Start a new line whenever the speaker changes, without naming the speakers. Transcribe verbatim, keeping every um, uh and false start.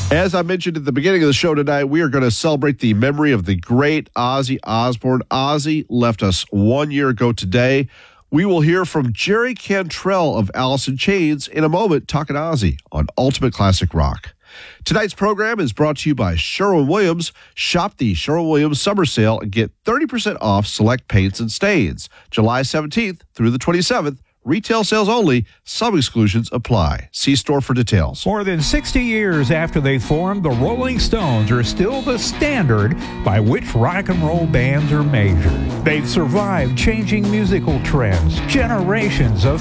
As I mentioned at the beginning of the show tonight, we are going to celebrate the memory of the great Ozzy Osbourne. Ozzy left us one year ago today. We will hear from Jerry Cantrell of Alice in Chains in a moment, talking Ozzy on Ultimate Classic Rock. Tonight's program is brought to you by Sherwin-Williams. Shop the Sherwin-Williams summer sale and get thirty percent off select paints and stains. July seventeenth through the twenty-seventh. Retail sales only. Some exclusions apply. See store for details.
More than sixty years after they formed, the Rolling Stones are still the standard by which rock and roll bands are measured. They've survived changing musical trends, generations of